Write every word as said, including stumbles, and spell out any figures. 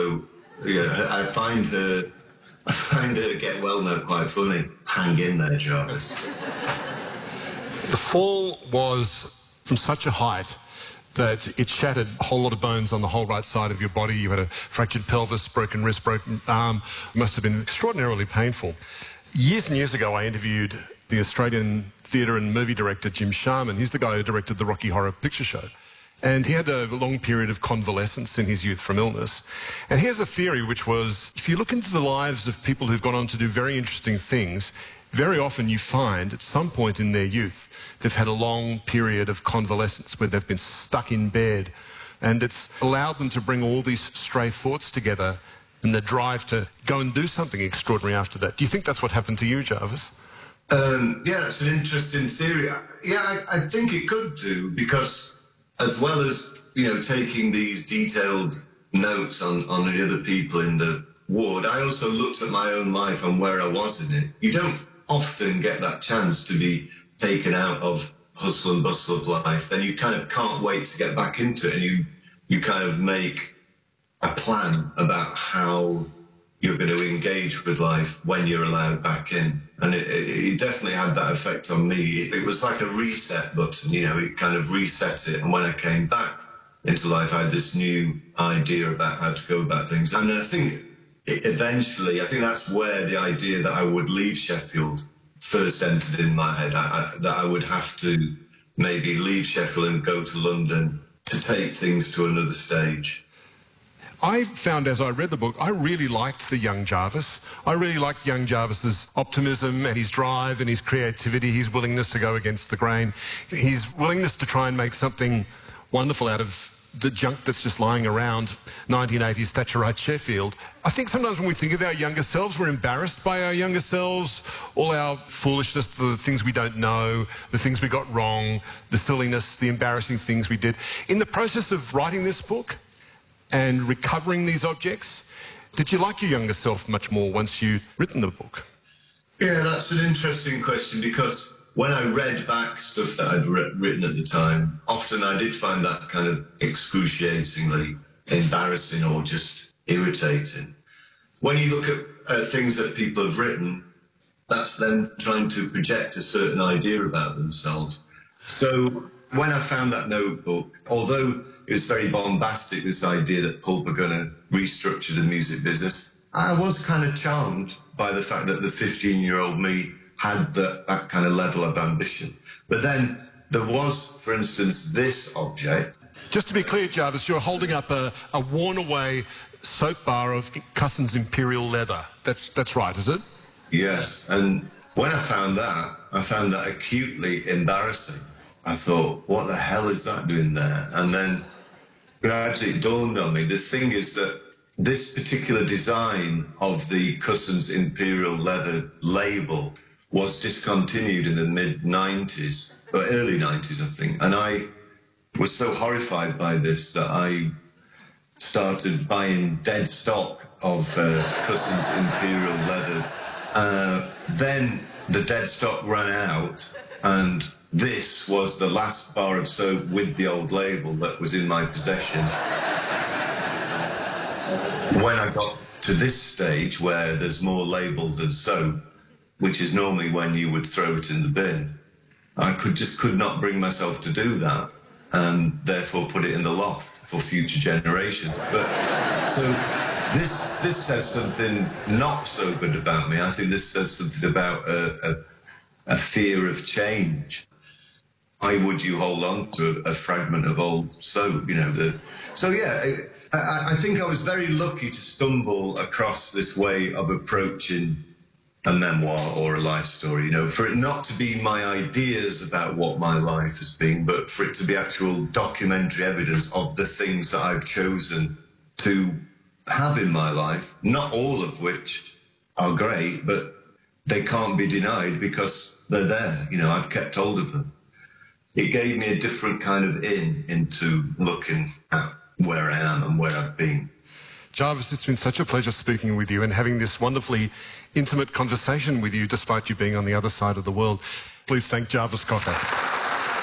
So, yeah, I find her, I find her Get Well Now quite funny. Hang in there, Jarvis. The fall was from such a height that it shattered a whole lot of bones on the whole right side of your body. You had a fractured pelvis, broken wrist, broken arm. It must have been extraordinarily painful. Years and years ago, I interviewed the Australian theatre and movie director, Jim Sharman. He's the guy who directed the Rocky Horror Picture Show. And he had a long period of convalescence in his youth from illness. And he has a theory which was, if you look into the lives of people who've gone on to do very interesting things, very often you find at some point in their youth they've had a long period of convalescence where they've been stuck in bed, and it's allowed them to bring all these stray thoughts together and the drive to go and do something extraordinary after that. Do you think that's what happened to you, Jarvis? Um, yeah, that's an interesting theory. Yeah, I, I think it could do, because as well as, you know, taking these detailed notes on, on the other people in the ward, I also looked at my own life and where I was in it. You don't often get that chance to be taken out of hustle and bustle of life. Then you kind of can't wait to get back into it, and you, you kind of make a plan about how you're going to engage with life when you're allowed back in. And it, it, it definitely had that effect on me. It, it was like a reset button, you know, it kind of reset it. And when I came back into life, I had this new idea about how to go about things. And I think it, eventually, I think that's where the idea that I would leave Sheffield first entered in my head, I, I, that I would have to maybe leave Sheffield and go to London to take things to another stage. I found as I read the book, I really liked the young Jarvis. I really liked young Jarvis's optimism and his drive and his creativity, his willingness to go against the grain, his willingness to try and make something wonderful out of the junk that's just lying around nineteen eighties Thatcherite Sheffield. I think sometimes when we think of our younger selves, we're embarrassed by our younger selves, all our foolishness, the things we don't know, the things we got wrong, the silliness, the embarrassing things we did. In the process of writing this book and recovering these objects, did you like your younger self much more once you'd written the book? Yeah, that's an interesting question, because when I read back stuff that I'd written at the time, often I did find that kind of excruciatingly embarrassing or just irritating. When you look at uh, things that people have written, that's them trying to project a certain idea about themselves. So when I found that notebook, although it was very bombastic, this idea that Pulp are going to restructure the music business, I was kind of charmed by the fact that the fifteen-year-old me had the, that kind of level of ambition. But then there was, for instance, this object. Just to be clear, Jarvis, you're holding up a, a worn-away soap bar of Cussons Imperial leather. That's, that's right, is it? Yes, and when I found that, I found that acutely embarrassing. I thought, what the hell is that doing there? And then gradually it dawned on me, the thing is that this particular design of the Cussons Imperial leather label was discontinued in the mid nineties, or early nineties, I think. And I was so horrified by this that I started buying dead stock of uh, Cussons Imperial leather. Uh, then the dead stock ran out, and this was the last bar of soap with the old label that was in my possession. When I got to this stage where there's more label than soap, which is normally when you would throw it in the bin, I could just could not bring myself to do that, and therefore put it in the loft for future generations. But so this this says something not so good about me. I think this says something about a, a, a fear of change. Why would you hold on to a, a fragment of old soap? You know, the so yeah. I, I think I was very lucky to stumble across this way of approaching a memoir or a life story, you know, for it not to be my ideas about what my life has been, but for it to be actual documentary evidence of the things that I've chosen to have in my life, not all of which are great, but they can't be denied because they're there. You know, I've kept hold of them. It gave me a different kind of in into looking at where I am and where I've been. Jarvis, it's been such a pleasure speaking with you and having this wonderfully intimate conversation with you, despite you being on the other side of the world. Please thank Jarvis Cocker.